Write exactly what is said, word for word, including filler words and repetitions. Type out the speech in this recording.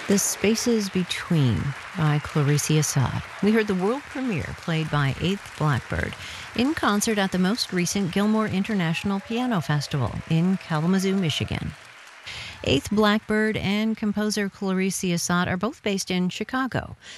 The Spaces Between by Clarice Assad. We heard the world premiere played by Eighth Blackbird in concert at the most recent Gilmore International Piano Festival in Kalamazoo, Michigan. Eighth Blackbird and composer Clarice Assad are both based in Chicago,